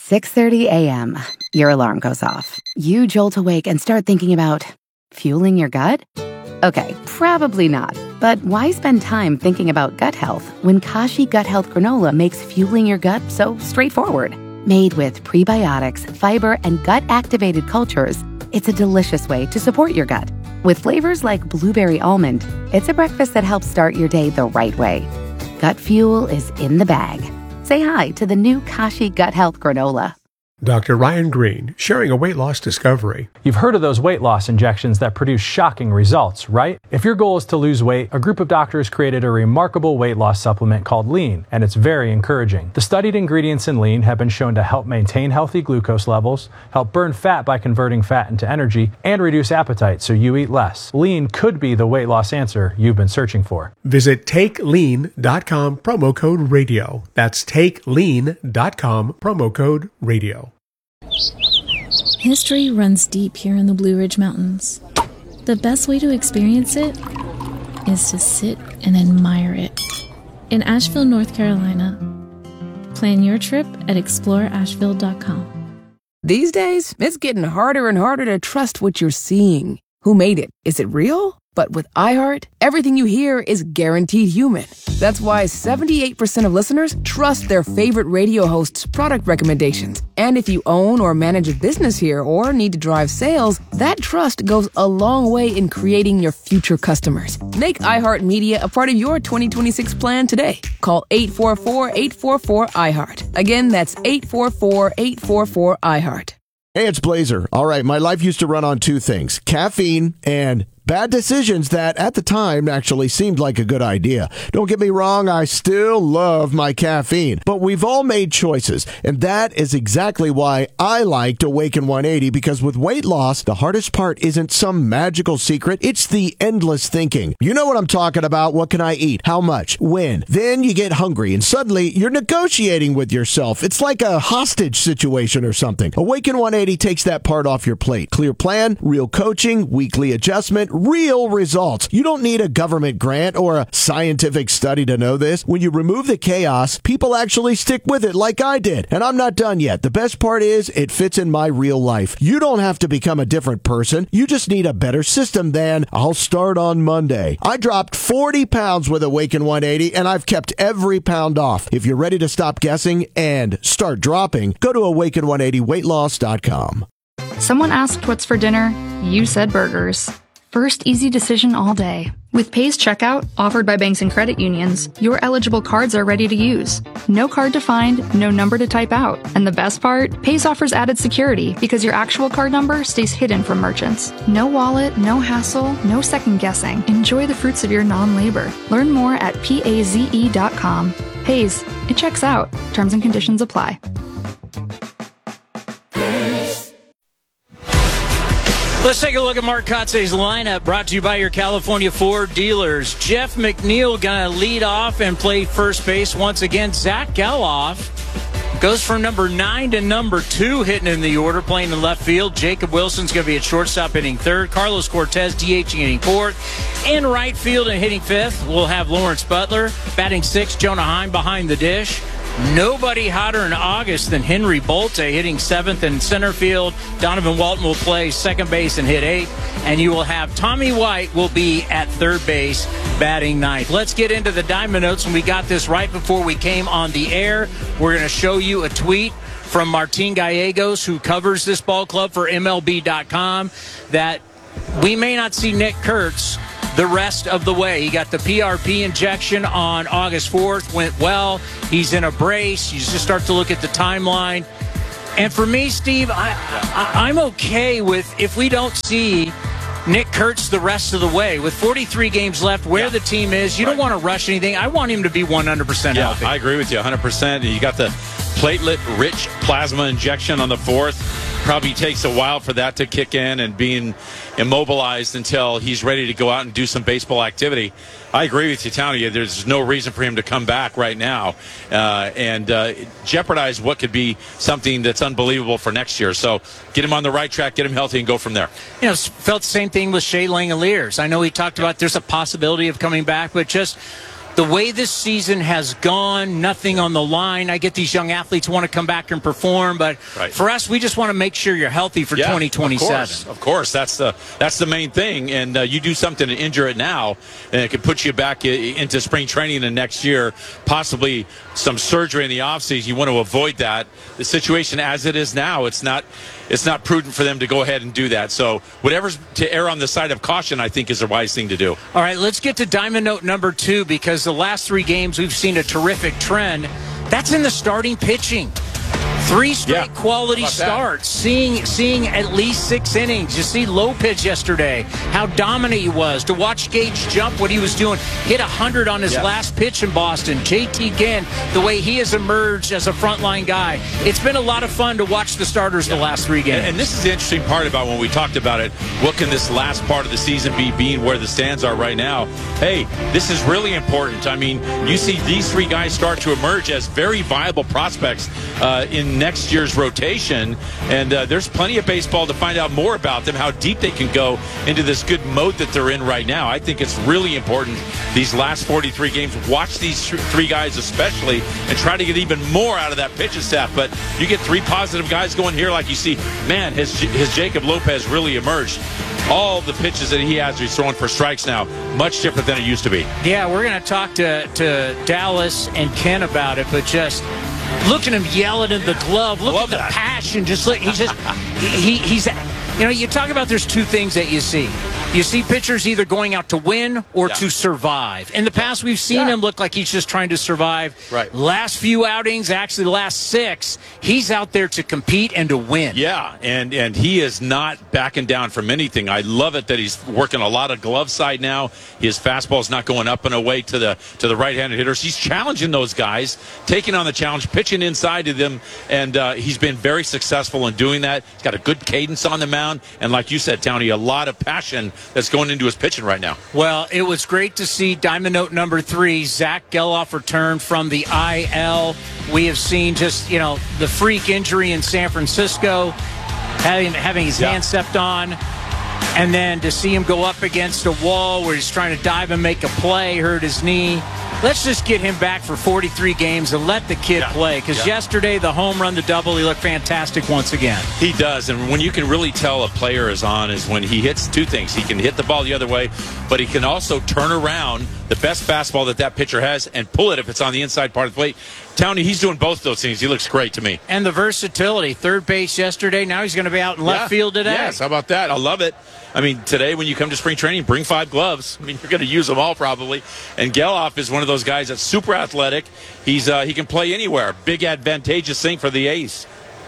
6:30 a.m. Your alarm goes off. You jolt awake and start thinking about fueling your gut? Okay, probably not. But why spend time thinking about gut health when Kashi Gut Health Granola makes fueling your gut so straightforward? Made with prebiotics, fiber, and gut-activated cultures, it's a delicious way to support your gut. With flavors like blueberry almond, it's a breakfast that helps start your day the right way. Gut fuel is in the bag. Say hi to the new Kashi Gut Health Granola. Dr. Ryan Green, sharing a weight loss discovery. You've heard of those weight loss injections that produce shocking results, right? If your goal is to lose weight, a group of doctors created a remarkable weight loss supplement called Lean, and it's very encouraging. The studied ingredients in Lean have been shown to help maintain healthy glucose levels, help burn fat by converting fat into energy, and reduce appetite so you eat less. Lean could be the weight loss answer you've been searching for. Visit TakeLean.com, promo code radio. That's TakeLean.com, promo code radio. History runs deep here in the Blue Ridge Mountains. The best way to experience it is to sit and admire it. In Asheville, North Carolina. Plan your trip at exploreasheville.com. These days, it's getting harder and harder to trust what you're seeing. Who made it? Is it real? But with iHeart, everything you hear is guaranteed human. That's why 78% of listeners trust their favorite radio hosts' product recommendations. And if you own or manage a business here or need to drive sales, that trust goes a long way in creating your future customers. Make iHeartMedia a part of your 2026 plan today. Call 844-844-iHeart. Again, that's 844-844-iHeart. Hey, it's Blazer. All right, my life used to run on two things, caffeine and bad decisions that, at the time, actually seemed like a good idea. Don't get me wrong, I still love my caffeine. But we've all made choices, and that is exactly why I liked Awaken 180, because with weight loss, the hardest part isn't some magical secret. It's the endless thinking. You know what I'm talking about. What can I eat? How much? When? Then you get hungry, and suddenly you're negotiating with yourself. It's like a hostage situation or something. Awaken 180 takes that part off your plate. Clear plan, real coaching, weekly adjustment, real results. You don't need a government grant or a scientific study to know this. When you remove the chaos, people actually stick with it like I did. And I'm not done yet. The best part is it fits in my real life. You don't have to become a different person. You just need a better system than I'll start on Monday. I dropped 40 pounds with Awaken 180 and I've kept every pound off. If you're ready to stop guessing and start dropping, go to awaken180weightloss.com. Someone asked what's for dinner. You said burgers. First easy decision all day. With Pays Checkout, offered by banks and credit unions, your eligible cards are ready to use. No card to find, no number to type out. And the best part? Pays offers added security because your actual card number stays hidden from merchants. No wallet, no hassle, no second guessing. Enjoy the fruits of your non-labor. Learn more at PAZE.com. Pays. It checks out. Terms and conditions apply. Let's take a look at Mark Kotze's lineup, brought to you by your California Ford dealers. Jeff McNeil going to lead off and play first base once again. Zach Geloff goes from number 9 to number 2, hitting in the order, playing in left field. Jacob Wilson's going to be at shortstop, hitting third. Carlos Cortez DHing, hitting fourth. In right field and hitting fifth, we'll have Lawrence Butler. Batting sixth, Jonah Heim behind the dish. Nobody hotter in August than Henry Bolte, hitting seventh in center field. Donovan Walton will play second base and hit eighth. And you will have Tommy White will be at third base, batting ninth. Let's get into the Diamond Notes, and we got this right before we came on the air. We're going to show you a tweet from Martin Gallegos, who covers this ball club for MLB.com, that we may not see Nick Kurtz the rest of the way. He got the PRP injection on August 4th, went well. He's in a brace. You just start to look at the timeline. And for me, Steve, I'm okay with if we don't see Nick Kurtz the rest of the way. With 43 games left, where the team is, you don't want to rush anything. I want him to be 100% healthy. I agree with you 100%. You got the platelet-rich plasma injection on the 4th. Probably takes a while for that to kick in and being immobilized until he's ready to go out and do some baseball activity. I agree with you, Tony. There's no reason for him to come back right now and jeopardize what could be something that's unbelievable for next year. So get him on the right track, get him healthy, and go from there. You know, felt the same thing with Shea Langoliers. I know he talked about there's a possibility of coming back, but just the way this season has gone, nothing on the line. I get these young athletes want to come back and perform, but for us, we just want to make sure you're healthy for 2027. Of course. That's the main thing. And you do something to injure it now, and it could put you back into spring training the next year, possibly some surgery in the offseason. You want to avoid that. The situation as it is now, it's not prudent for them to go ahead and do that. So whatever's to err on the side of caution, I think, is the wise thing to do. All right, let's get to Diamond Note number 2, because the last 3 games we've seen a terrific trend. That's in the starting pitching. 3 straight quality starts, seeing at least 6 innings. You see Lopez yesterday, how dominant he was. To watch Gage jump what he was doing, hit 100 on his last pitch in Boston. JT Ginn, the way he has emerged as a frontline guy. It's been a lot of fun to watch the starters the last 3 games. And this is the interesting part about when we talked about it. What can this last part of the season be, being where the stands are right now? Hey, this is really important. I mean, you see these 3 guys start to emerge as very viable prospects in next year's rotation, and there's plenty of baseball to find out more about them, how deep they can go into this good mode that they're in right now. I think it's really important these last 43 games. Watch these 3 guys especially and try to get even more out of that pitching staff. But you get 3 positive guys going here, like you see, man, has Jacob Lopez really emerged. All the pitches that he has, he's throwing for strikes now, much different than it used to be. Yeah, we're going to talk to Dallas and Ken about it, but just look at him yelling in the glove. Look at the passion. He's you talk about there's 2 things that you see. You see pitchers either going out to win or to survive. In the past, we've seen him look like he's just trying to survive. Right. Last few outings, actually the last 6, he's out there to compete and to win. Yeah, and he is not backing down from anything. I love it that he's working a lot of glove side now. His fastball's not going up and away to the right-handed hitters. He's challenging those guys, taking on the challenge, pitching inside to them, and he's been very successful in doing that. He's got a good cadence on the mound, and like you said, Townie, a lot of passion that's going into his pitching right now. Well, it was great to see Diamond Note number 3, Zach Geloff, return from the IL. We have seen just, the freak injury in San Francisco, having his hand stepped on, and then to see him go up against a wall where he's trying to dive and make a play, hurt his knee. Let's just get him back for 43 games and let the kid play, because yesterday, the home run, the double, he looked fantastic once again. He does, and when you can really tell a player is on is when he hits 2 things. He can hit the ball the other way, but he can also turn around the best fastball that pitcher has and pull it if it's on the inside part of the plate. Townie, he's doing both those things. He looks great to me. And the versatility. Third base yesterday. Now he's going to be out in left field today. Yes, how about that? I love it. I mean, today when you come to spring training, bring 5 gloves. I mean, you're going to use them all probably. And Geloff is one of those guys that's super athletic. He can play anywhere. Big advantageous thing for the A's.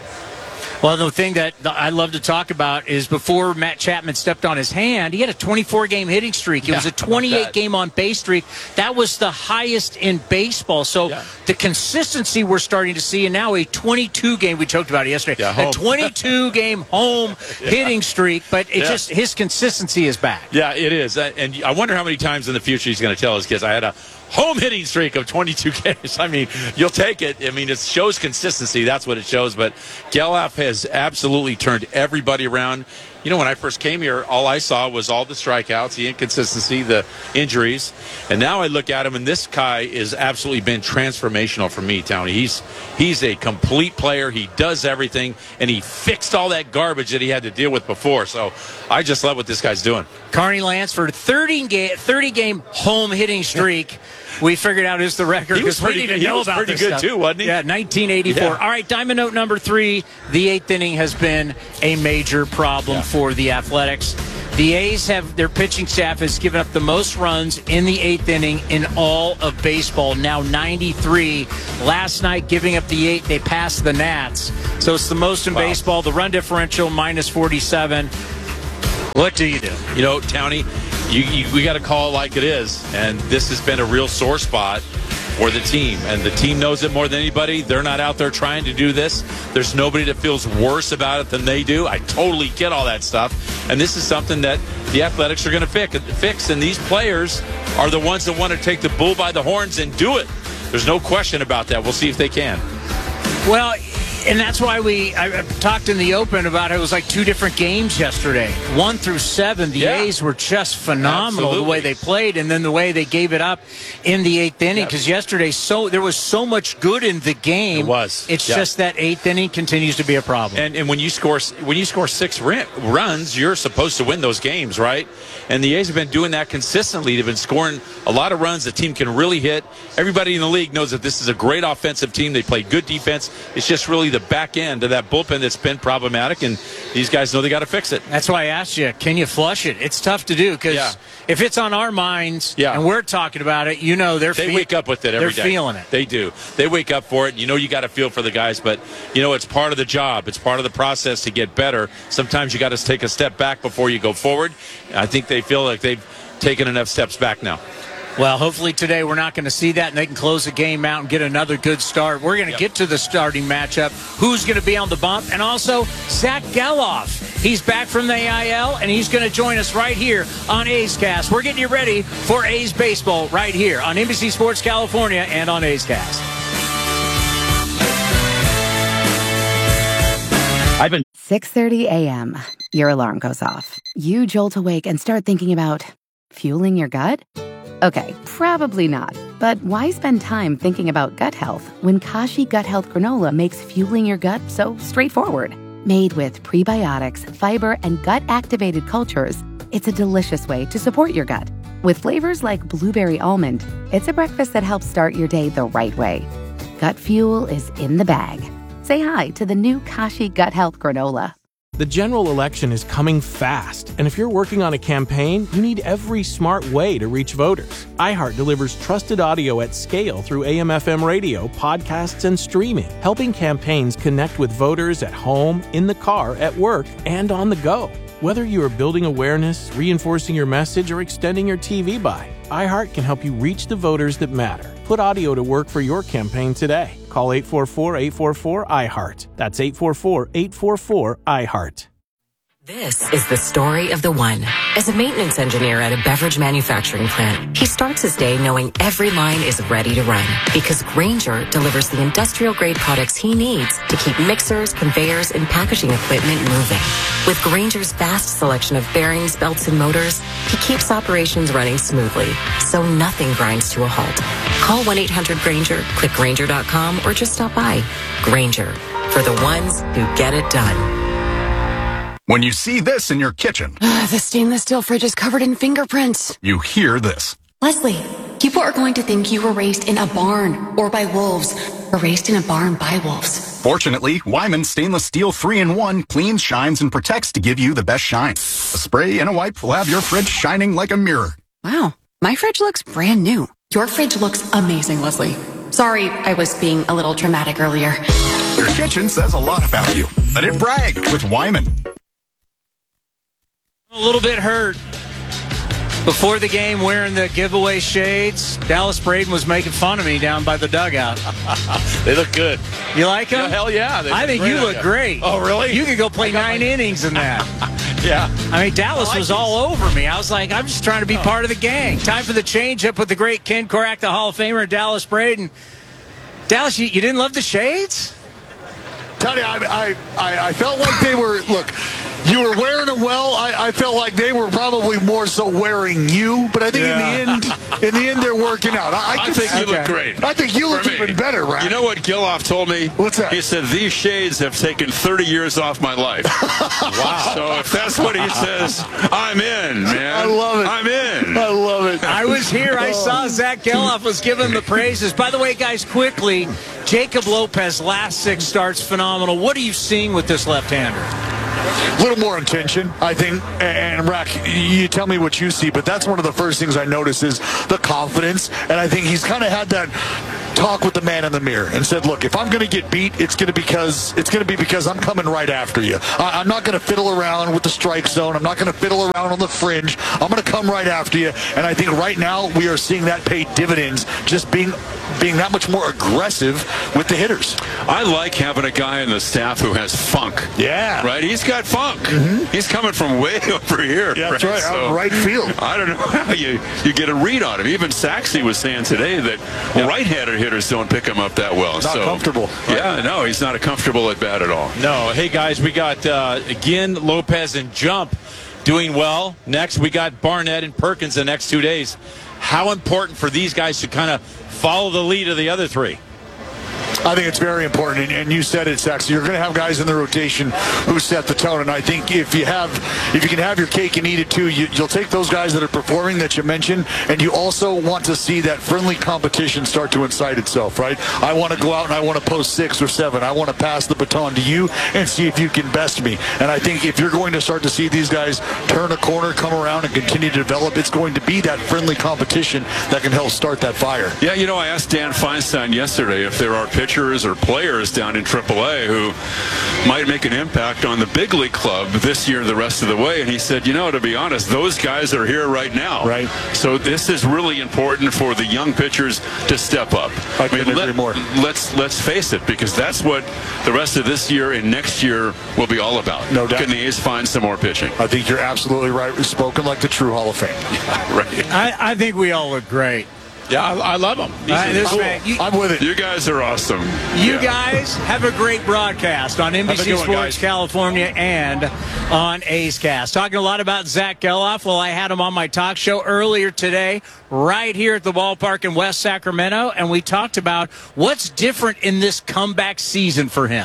Well, the thing that I love to talk about is before Matt Chapman stepped on his hand, he had a 24-game hitting streak. It was a 28-game on-base streak. That was the highest in baseball. So the consistency we're starting to see, and now a 22-game, we talked about it yesterday, a 22-game home hitting streak, but just his consistency is back. Yeah, it is. And I wonder how many times in the future he's going to tell his kids, I had a home hitting streak of 22 games. I mean, you'll take it. I mean, it shows consistency. That's what it shows. But Geloff has absolutely turned everybody around. When I first came here, all I saw was all the strikeouts, the inconsistency, the injuries. And now I look at him, and this guy has absolutely been transformational for me, Townie. He's a complete player. He does everything, and he fixed all that garbage that he had to deal with before. So I just love what this guy's doing. Carney Lansford, 30-game home hitting streak. We figured out is the record. He was pretty good. He was pretty good too, wasn't he? Yeah, 1984. Yeah. All right, Diamond Note number 3. The 8th inning has been a major problem for the Athletics. The A's their pitching staff has given up the most runs in the 8th inning in all of baseball. Now 93. Last night, giving up the 8, they passed the Nats. So it's the most in baseball. The run differential minus 47. What do you do? Townie, we got to call it like it is, and this has been a real sore spot for the team, and the team knows it more than anybody. They're not out there trying to do this. There's nobody that feels worse about it than they do. I totally get all that stuff, and this is something that the Athletics are going to fix, and these players are the ones that want to take the bull by the horns and do it. There's no question about that. We'll see if they can. Well, And that's why I talked in the open about it was like two different games yesterday. 1 through 7, the A's were just phenomenal the way they played, and then the way they gave it up in the 8th inning. Because yesterday, there was so much good in the game. It was. It's just that 8th inning continues to be a problem. And when you score 6 runs, you're supposed to win those games, right? And the A's have been doing that consistently. They've been scoring a lot of runs. The team can really hit. Everybody in the league knows that this is a great offensive team. They play good defense. It's just really the back end of that bullpen that's been problematic, and these guys know they got to fix it. That's why I asked you, can you flush it? It's tough to do because if it's on our minds and we're talking about it, they wake up with it every day. They're feeling it. They do. They wake up for it. You got to feel for the guys, but it's part of the job. It's part of the process to get better. Sometimes you got to take a step back before you go forward. I think they feel like they've taken enough steps back now. Well, hopefully today we're not going to see that, and they can close the game out and get another good start. We're going to get to the starting matchup, who's going to be on the bump, and also Zach Gelof. He's back from the IL, and he's going to join us right here on A's Cast. We're getting you ready for A's baseball right here on NBC Sports California and on A's Cast. 6:30 a.m. Your alarm goes off. You jolt awake and start thinking about fueling your gut? Okay, probably not. But why spend time thinking about gut health when Kashi Gut Health Granola makes fueling your gut so straightforward? Made with prebiotics, fiber, and gut-activated cultures, it's a delicious way to support your gut. With flavors like blueberry almond, it's a breakfast that helps start your day the right way. Gut fuel is in the bag. Say hi to the new Kashi Gut Health Granola. The general election is coming fast, and if you're working on a campaign, you need every smart way to reach voters. iHeart delivers trusted audio at scale through AM/FM radio, podcasts, and streaming, helping campaigns connect with voters at home, in the car, at work, and on the go. Whether you are building awareness, reinforcing your message, or extending your TV buy, iHeart can help you reach the voters that matter. Put audio to work for your campaign today. Call 844-844-iHeart. That's 844-844-iHeart. This is the story of the one. As a maintenance engineer at a beverage manufacturing plant, he starts his day knowing every line is ready to run because Grainger delivers the industrial-grade products he needs to keep mixers, conveyors, and packaging equipment moving. With Grainger's vast selection of bearings, belts, and motors, he keeps operations running smoothly, so nothing grinds to a halt. Call 1-800-GRAINGER, click Grainger.com, or just stop by. Grainger, for the ones who get it done. When you see this in your kitchen, the stainless steel fridge is covered in fingerprints. You hear this. Leslie, people are going to think you were raised in a barn or by wolves, or raised in a barn by wolves. Fortunately, Wyman Stainless Steel 3-in-1 cleans, shines, and protects to give you the best shine. A spray and a wipe will have your fridge shining like a mirror. Wow, my fridge looks brand new. Your fridge looks amazing, Leslie. Sorry, I was being a little dramatic earlier. Your kitchen says a lot about you. Let it brag with Wyman. A little bit hurt before the game wearing the giveaway shades. Dallas Braden was making fun of me down by the dugout. They look good. You like them? Yeah, hell yeah. I think you look great. Oh, really? You could go play 9 innings in that. Yeah. I mean, Dallas was all over me. I was like, I'm just trying to be part of the gang. Time for the change-up with the great Ken Korak, the Hall of Famer, Dallas Braden. Dallas, you didn't love the shades? Tell you, I felt like they were, look, you were wearing them well. I felt like they were probably more so wearing you, but I think in the end, they're working out. I think you look great. I think you look even better, right? You know what Gelof told me? What's that? He said, these shades have taken 30 years off my life. Wow. So if that's what he says, I'm in, man. I love it. I'm in. I love it. I was here. I saw Zach Gelof was giving the praises. By the way, guys, quickly, Jacob Lopez, last 6 starts, phenomenal. What are you seeing with this left-hander? A little more intention, I think. And Rack, you tell me what you see, but that's one of the first things I notice is the confidence. And I think he's kind of had that talk with the man in the mirror and said, look, if I'm going to get beat, it's going to be because I'm coming right after you. I'm not going to fiddle around with the strike zone. I'm not going to fiddle around on the fringe. I'm going to come right after you. And I think right now we are seeing that pay dividends, just being being that much more aggressive with the hitters. I like having a guy in the staff who has funk. Yeah. Right? He's got funk. He's coming from way over here. Yeah, that's right. Out right field. I don't know how you get a read on him. Even Saxey was saying today that right-handed hitters don't pick him up that well. Not comfortable. Yeah, no, he's not a comfortable at bat at all. No. Hey, guys, we got, again, Lopez and Jump doing well. Next, we got Barnett and Perkins the next 2 days. How important for these guys to kind of follow the lead of the other three? I think it's very important, and you said it, Saxy. You're going to have guys in the rotation who set the tone, and I think if you can have your cake and eat it too, you'll take those guys that are performing that you mentioned, and you also want to see that friendly competition start to incite itself, right? I want to go out and I want to post 6 or 7. I want to pass the baton to you and see if you can best me. And I think if you're going to start to see these guys turn a corner, come around, and continue to develop, it's going to be that friendly competition that can help start that fire. Yeah, I asked Dan Feinstein yesterday if there are pitchers or players down in AAA who might make an impact on the big league club this year the rest of the way, and he said, to be honest, those guys are here right now. Right. So this is really important for the young pitchers to step up. I couldn't agree more. Let's face it, because that's what the rest of this year and next year will be all about. No doubt. Can the A's find some more pitching? I think you're absolutely right. We've spoken like the true Hall of Fame. Yeah, right. I think we all look great. Yeah, I love them. I'm with it. You guys are awesome. You guys have a great broadcast on NBC Sports California and on A's Cast. Talking a lot about Zach Gelof. Well, I had him on my talk show earlier today, right here at the ballpark in West Sacramento, and we talked about what's different in this comeback season for him.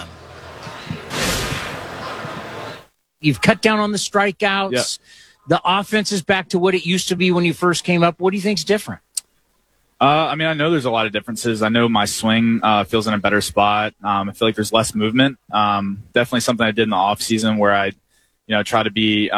You've cut down on the strikeouts. Yeah. The offense is back to what it used to be when you first came up. What do you think's different? I know there's a lot of differences. I know my swing feels in a better spot. I feel like there's less movement. Definitely something I did in the off season where I, try to be,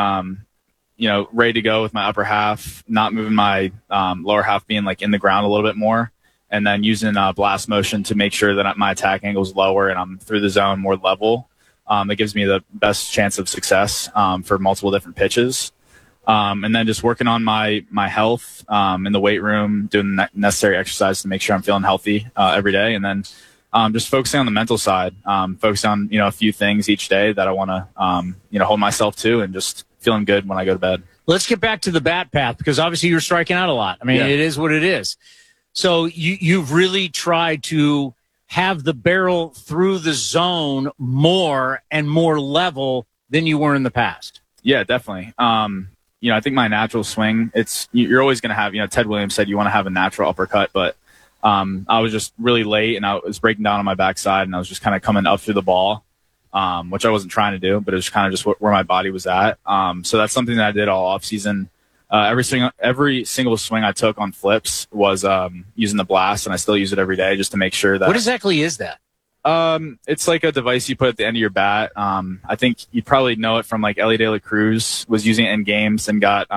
ready to go with my upper half, not moving my lower half, being like in the ground a little bit more, and then using blast motion to make sure that my attack angle is lower and I'm through the zone more level. That gives me the best chance of success for multiple different pitches. And then just working on my health in the weight room, doing the necessary exercise to make sure I'm feeling healthy every day. And then just focusing on the mental side, focusing on, a few things each day that I want to, hold myself to, and just feeling good when I go to bed. Let's get back to the bat path, because obviously you're striking out a lot. I mean, It is what it is. So you've really tried to have the barrel through the zone more and more level than you were in the past. Yeah, definitely. I think my natural swing, you're always going to have, Ted Williams said you want to have a natural uppercut, but I was just really late and I was breaking down on my backside and I was just kind of coming up through the ball, which I wasn't trying to do, but it was kind of just where my body was at. So that's something that I did all off season. Every single swing I took on flips was using the blast, and I still use it every day just to make sure that. What exactly is that? It's like a device you put at the end of your bat. I think you probably know it from like Ellie De La Cruz was using it in games and got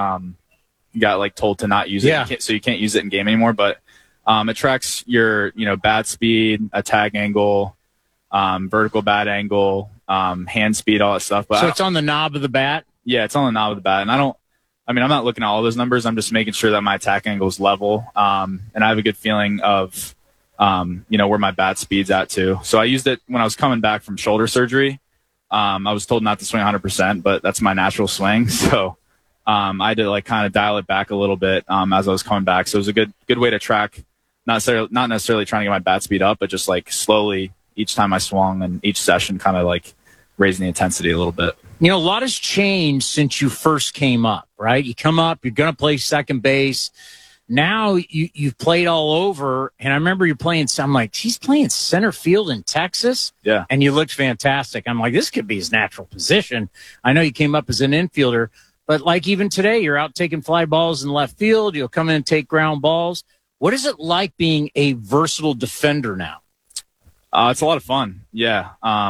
like told to not use it. So you can't use it in game anymore, but it tracks your, bat speed, attack angle, vertical bat angle, hand speed, all that stuff. But so it's on the knob of the bat? Yeah, it's on the knob of the bat. And I'm not looking at all those numbers. I'm just making sure that my attack angle is level. And I have a good feeling of, where my bat speed's at too. So I used it when I was coming back from shoulder surgery. I was told not to swing 100%, but that's my natural swing. So I had to like kind of dial it back a little bit as I was coming back. So it was a good way to track, not necessarily trying to get my bat speed up, but just like slowly each time I swung and each session kind of like raising the intensity a little bit. A lot has changed since you first came up, right? You come up, you're going to play second base. Now you've played all over, and I remember you playing. I'm like, he's playing center field in Texas, yeah. And you looked fantastic. I'm like, this could be his natural position. I know you came up as an infielder, but like even today, you're out taking fly balls in left field. You'll come in and take ground balls. What is it like being a versatile defender now? It's a lot of fun. Yeah.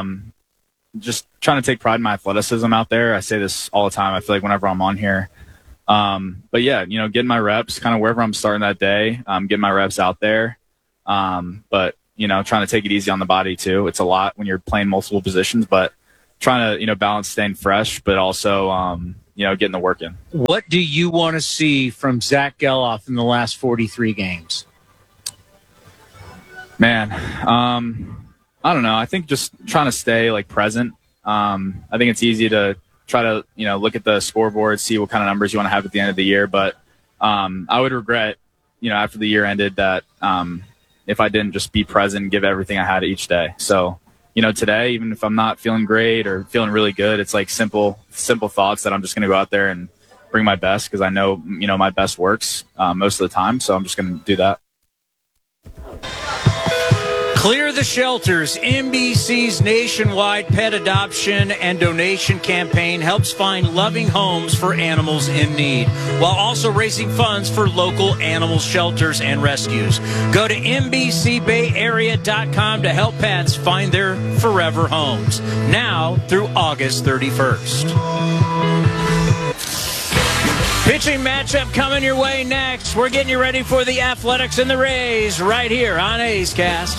Just trying to take pride in my athleticism out there. I say this all the time. I feel like whenever I'm on here. But yeah, getting my reps kind of wherever I'm starting that day, getting my reps out there. But trying to take it easy on the body too. It's a lot when you're playing multiple positions, but trying to, balance staying fresh, but also, getting the work in. What do you want to see from Zach Gelof in the last 43 games? Man, I don't know. I think just trying to stay like present. I think it's easy to try to, look at the scoreboard, see what kind of numbers you want to have at the end of the year. But I would regret, after the year ended that if I didn't just be present and give everything I had each day. So, today, even if I'm not feeling great or feeling really good, it's like simple thoughts that I'm just going to go out there and bring my best, because I know, my best works most of the time. So I'm just going to do that. Clear the Shelters, NBC's nationwide pet adoption and donation campaign helps find loving homes for animals in need, while also raising funds for local animal shelters and rescues. Go to NBCBayArea.com to help pets find their forever homes, now through August 31st. Pitching matchup coming your way next. We're getting you ready for the Athletics and the Rays right here on A's Cast.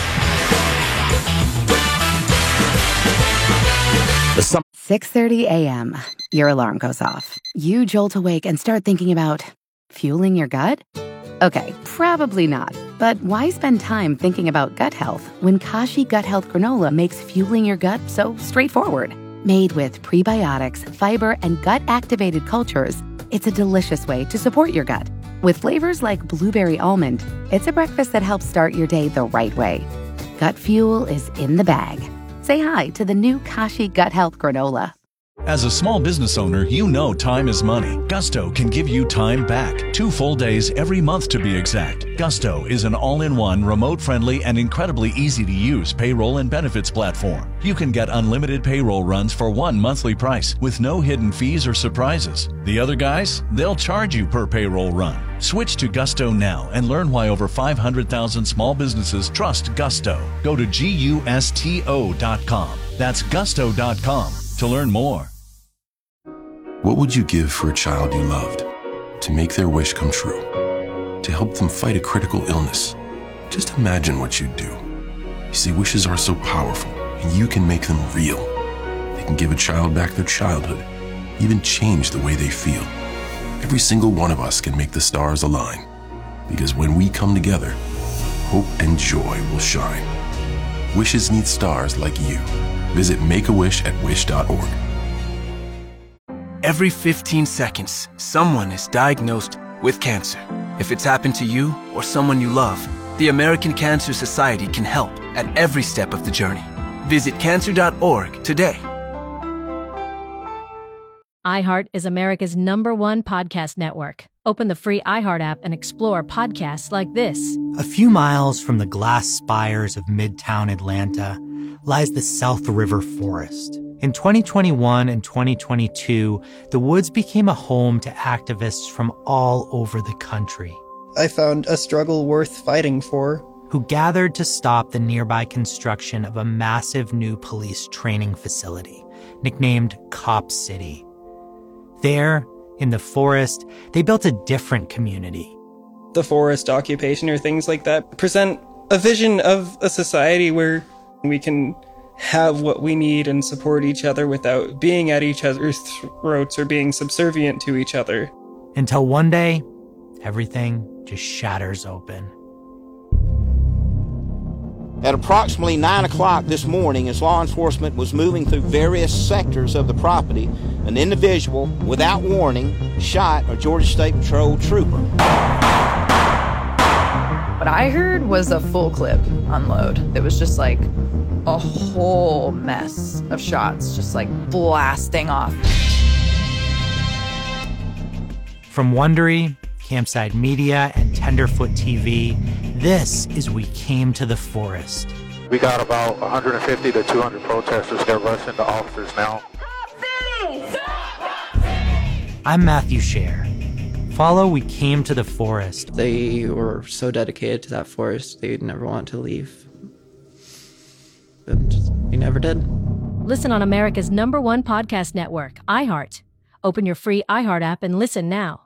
6:30 a.m. Your alarm goes off. You jolt awake and start thinking about fueling your gut? Okay, probably not. But why spend time thinking about gut health when Kashi Gut Health Granola makes fueling your gut so straightforward? Made with prebiotics, fiber, and gut-activated cultures, it's a delicious way to support your gut. With flavors like blueberry almond, it's a breakfast that helps start your day the right way. Gut fuel is in the bag. Say hi to the new Kashi Gut Health Granola. As a small business owner, you know time is money. Gusto can give you time back. 2 full days every month to be exact. Gusto is an all-in-one, remote-friendly, and incredibly easy-to-use payroll and benefits platform. You can get unlimited payroll runs for one monthly price with no hidden fees or surprises. The other guys, they'll charge you per payroll run. Switch to Gusto now and learn why over 500,000 small businesses trust Gusto. Go to GUSTO.com. That's Gusto.com to learn more. What would you give for a child you loved? To make their wish come true? To help them fight a critical illness? Just imagine what you'd do. You see, wishes are so powerful, and you can make them real. They can give a child back their childhood, even change the way they feel. Every single one of us can make the stars align, because when we come together, hope and joy will shine. Wishes need stars like you. Visit Make-A-Wish@wish.org. Every 15 seconds, someone is diagnosed with cancer. If it's happened to you or someone you love, the American Cancer Society can help at every step of the journey. Visit cancer.org today. iHeart is America's #1 podcast network. Open the free iHeart app and explore podcasts like this. A few miles from the glass spires of Midtown Atlanta lies the South River Forest. In 2021 and 2022, the woods became a home to activists from all over the country. I found a struggle worth fighting for. Who gathered to stop the nearby construction of a massive new police training facility, nicknamed Cop City. There, in the forest, they built a different community. The forest occupation or things like that present a vision of a society where we can have what we need and support each other without being at each other's throats or being subservient to each other. Until one day, everything just shatters open. At approximately 9 o'clock this morning, as law enforcement was moving through various sectors of the property, an individual, without warning, shot a Georgia State Patrol trooper. What I heard was a full clip unload. It was just like a whole mess of shots, just like blasting off. From Wondery, Campside Media, and Tenderfoot TV, this is We Came to the Forest. We got about 150 to 200 protesters that rush into officers now. I'm Matthew Scher. Follow We Came to the Forest. They were so dedicated to that forest, they'd never want to leave. But we never did. Listen on America's #1 podcast network, iHeart. Open your free iHeart app and listen now.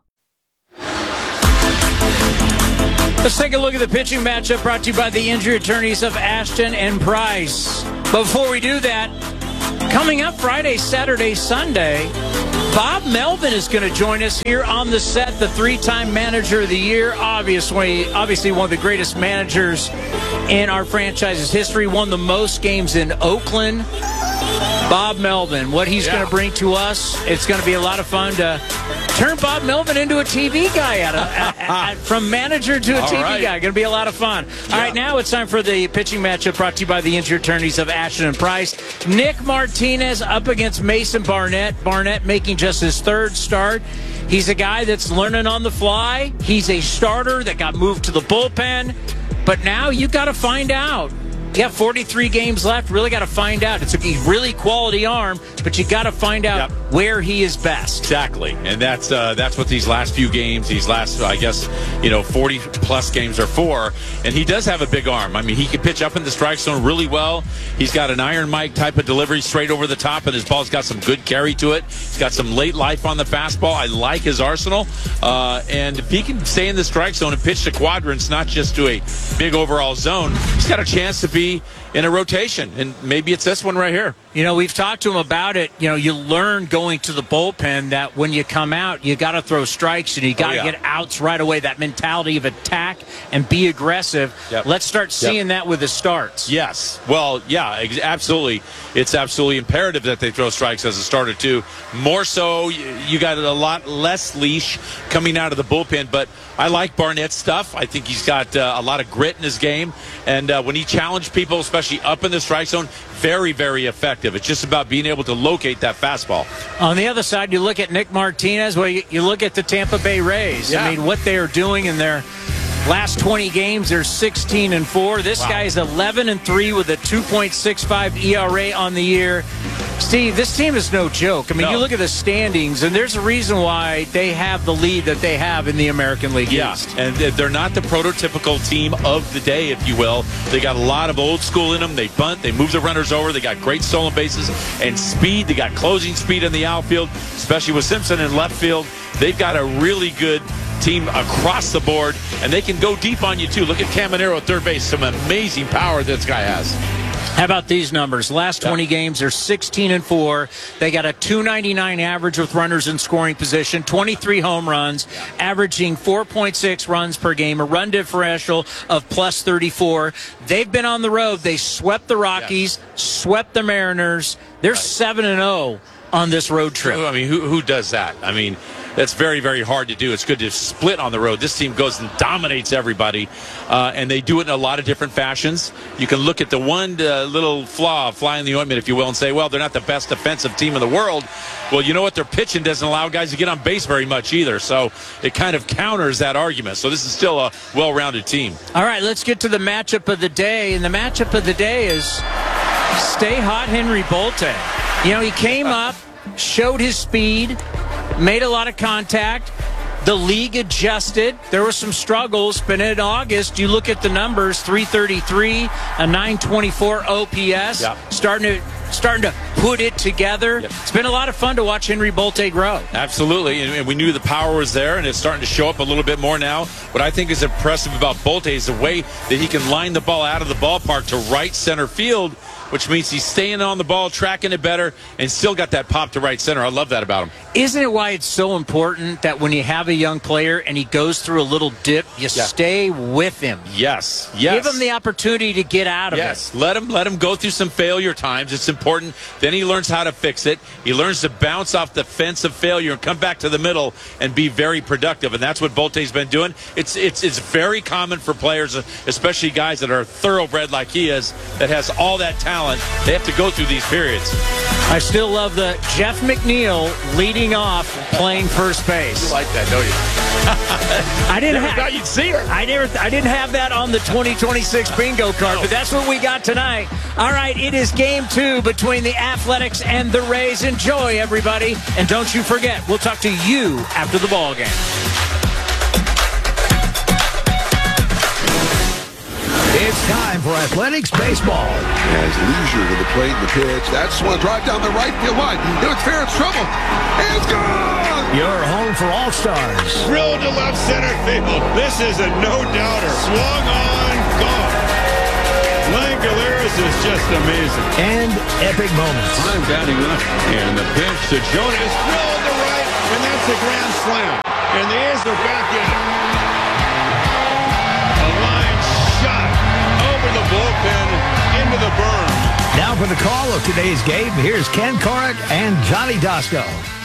Let's take a look at the pitching matchup brought to you by the injury attorneys of Ashton and Price. Before we do that, coming up Friday, Saturday, Sunday, Bob Melvin is going to join us here on the set, the 3-time manager of the year. Obviously one of the greatest managers in our franchise's history. Won the most games in Oakland. Bob Melvin, what he's going to bring to us, it's going to be a lot of fun to turn Bob Melvin into a TV guy, from manager to a TV guy. Going to be a lot of fun. All right, now it's time for the pitching matchup brought to you by the injured attorneys of Ashton and Price. Nick Martinez up against Mason Barnett. Barnett making just his 3rd start. He's a guy that's learning on the fly. He's a starter that got moved to the bullpen. But now you got to find out. You have 43 games left. Really got to find out. It's a really quality arm, but you got to find out where he is best. Exactly, and that's what these last few games, these last 40+ games are for. And he does have a big arm. I mean, he can pitch up in the strike zone really well. He's got an Iron Mike type of delivery straight over the top, and his ball's got some good carry to it. He's got some late life on the fastball. I like his arsenal, and if he can stay in the strike zone and pitch to quadrants, not just to a big overall zone, he's got a chance to be in a rotation, and maybe it's this one right here. We've talked to him about it. You learn going to the bullpen that when you come out, you got to throw strikes and you got to get outs right away. That mentality of attack and be aggressive. Let's start seeing that with the starts. Yes. Well, yeah, absolutely. It's absolutely imperative that they throw strikes as a starter, too. More so, you got a lot less leash coming out of the bullpen, but I like Barnett's stuff. I think he's got a lot of grit in his game, and when he challenged people, especially up in the strike zone, very, very effective. It's just about being able to locate that fastball. On the other side, you look at Nick Martinez. Well, you look at the Tampa Bay Rays. I mean, what they are doing in their last 20 games, they're 16-4. This guy is 11-3 with a 2.65 ERA on the year. Steve, this team is no joke. I mean, you look at the standings, and there's a reason why they have the lead that they have in the American League East. And they're not the prototypical team of the day, if you will. They got a lot of old school in them. They bunt. They move the runners over. They got great stolen bases and speed. They got closing speed in the outfield, especially with Simpson in left field. They've got a really good team across the board, and they can go deep on you, too. Look at Caminero at third base. Some amazing power this guy has. How about these numbers? Last 20 games, they're 16-4. They got a .299 average with runners in scoring position, 23 home runs, averaging 4.6 runs per game, a run differential of +34. They've been on the road. They swept the Rockies, swept the Mariners. They're 7-0 on this road trip. I mean, who does that? I mean, that's very, very hard to do. It's good to split on the road. This team goes and dominates everybody, and they do it in a lot of different fashions. You can look at the one little fly in the ointment, if you will, and say, well, they're not the best defensive team in the world. Well, you know what? Their pitching doesn't allow guys to get on base very much either, so it kind of counters that argument. So this is still a well-rounded team. All right, let's get to the matchup of the day, and the matchup of the day is stay hot Henry Bolte. He came up, showed his speed, made a lot of contact. The league adjusted. There were some struggles, but in August, you look at the numbers, 333, a 924 OPS, starting to put it together. It's been a lot of fun to watch Henry Bolte grow. Absolutely, and we knew the power was there, and it's starting to show up a little bit more now. What I think is impressive about Bolte is the way that he can line the ball out of the ballpark to right center field, which means he's staying on the ball, tracking it better, and still got that pop to right center. I love that about him. Isn't it why it's so important that when you have a young player and he goes through a little dip, you stay with him? Yes. Give him the opportunity to get out of it. Let him go through some failure times. It's important. Then he learns how to fix it. He learns to bounce off the fence of failure and come back to the middle and be very productive. And that's what Bolte's been doing. It's very common for players, especially guys that are thoroughbred like he is, that has all that talent. They have to go through these periods. I still love the Jeff McNeil leading off playing first base. You like that, don't you? I didn't thought you'd see her. I didn't have that on the 2026 bingo card, but that's what we got tonight. All right, it is game 2 between the Athletics and the Rays. Enjoy, everybody. And don't you forget, we'll talk to you after the ball game. It's time for Athletics Baseball. Has leisure to the plate and the pitch. That's one drive down the right field line. It's fair, it's trouble. And it's gone! Your home for All-Stars. Drilled to left center field. This is a no-doubter. Swung on, gone. Langoliers is just amazing. And epic moments. I'm batting up. And the pitch to Jonas. Drilled to right. and that's a grand slam. And the A's are back in it. A line shot over the bullpen into the berm. Now for the call of today's game, here's Ken Corrick and Johnny Dosko.